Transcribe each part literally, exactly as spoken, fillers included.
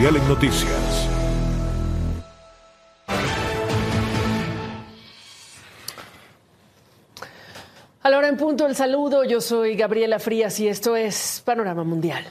Mundial en Noticias. A la hora en punto, el saludo. Yo soy Gabriela Frías y esto es Panorama Mundial.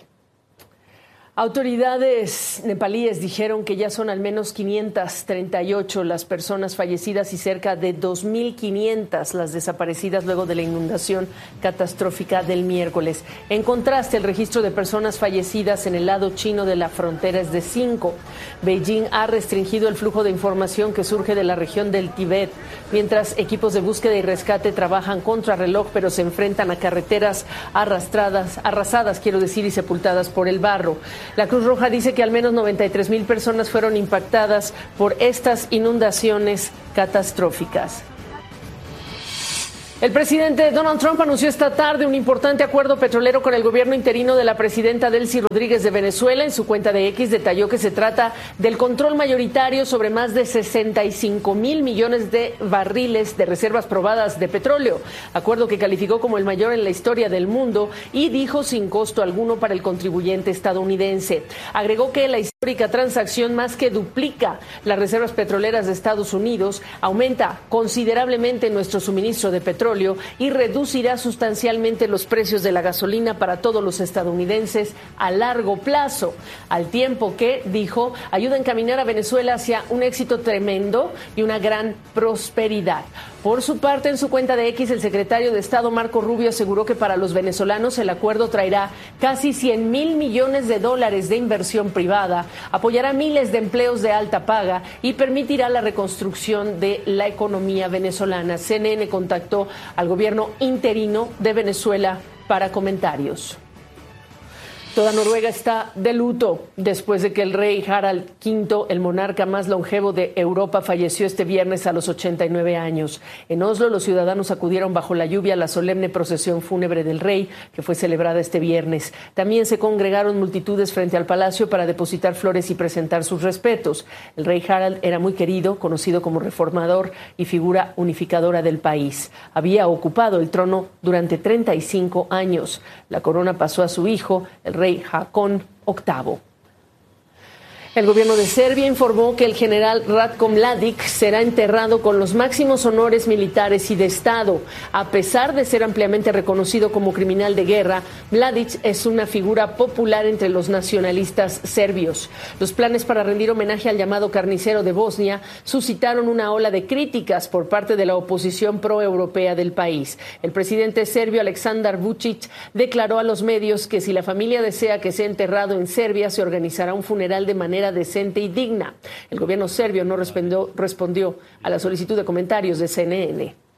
Autoridades nepalíes dijeron que ya son al menos quinientas treinta y ocho las personas fallecidas y cerca de dos mil quinientas las desaparecidas luego de la inundación catastrófica del miércoles. En contraste, el registro de personas fallecidas en el lado chino de la frontera es de cinco. Beijing ha restringido el flujo de información que surge de la región del Tíbet, mientras equipos de búsqueda y rescate trabajan contra reloj, pero se enfrentan a carreteras arrastradas, arrasadas, quiero decir, y sepultadas por el barro. La Cruz Roja dice que al menos noventa y tres mil personas fueron impactadas por estas inundaciones catastróficas. El presidente Donald Trump anunció esta tarde un importante acuerdo petrolero con el gobierno interino de la presidenta Delcy Rodríguez de Venezuela. En su cuenta de X detalló que se trata del control mayoritario sobre más de sesenta y cinco mil millones de barriles de reservas probadas de petróleo, acuerdo que calificó como el mayor en la historia del mundo y dijo sin costo alguno para el contribuyente estadounidense. Agregó que la histórica transacción más que duplica las reservas petroleras de Estados Unidos, aumenta considerablemente nuestro suministro de petróleo y reducirá sustancialmente los precios de la gasolina para todos los estadounidenses a largo plazo, al tiempo que, dijo, ayuda a encaminar a Venezuela hacia un éxito tremendo y una gran prosperidad. Por su parte, en su cuenta de X, el secretario de Estado Marco Rubio aseguró que para los venezolanos el acuerdo traerá casi cien mil millones de dólares de inversión privada, apoyará miles de empleos de alta paga y permitirá la reconstrucción de la economía venezolana. C N N contactó al gobierno interino de Venezuela para comentarios. Toda Noruega está de luto después de que el rey Harald quinto, el monarca más longevo de Europa, falleció este viernes a los ochenta y nueve años. En Oslo, los ciudadanos acudieron bajo la lluvia a la solemne procesión fúnebre del rey, que fue celebrada este viernes. También se congregaron multitudes frente al palacio para depositar flores y presentar sus respetos. El rey Harald era muy querido, conocido como reformador y figura unificadora del país. Había ocupado el trono durante treinta y cinco años. La corona pasó a su hijo, el rey Haakon octavo. El gobierno de Serbia informó que el general Ratko Mladic será enterrado con los máximos honores militares y de Estado. A pesar de ser ampliamente reconocido como criminal de guerra, Mladic es una figura popular entre los nacionalistas serbios. Los planes para rendir homenaje al llamado carnicero de Bosnia suscitaron una ola de críticas por parte de la oposición proeuropea del país. El presidente serbio Aleksandar Vučić declaró a los medios que si la familia desea que sea enterrado en Serbia, se organizará un funeral de manera decente y digna. El gobierno serbio no respondió, respondió a la solicitud de comentarios de C N N.